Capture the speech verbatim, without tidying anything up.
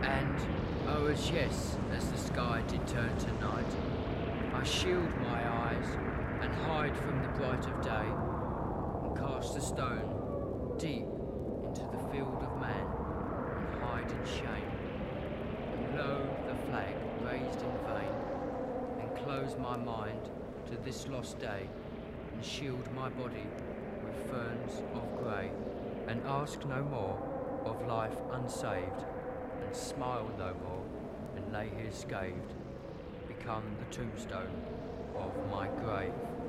And, oh as yes, as the sky did turn to night, I shield my eyes and hide from the bright of day, and cast a stone deep into the field of man, and hide in shame. And lo, the flag raised in vain, and close my mind to this lost day, and shield my body with ferns of grey, and ask no more of life unsaved, and smile no more, and lay here scathed, become the tombstone of my grave.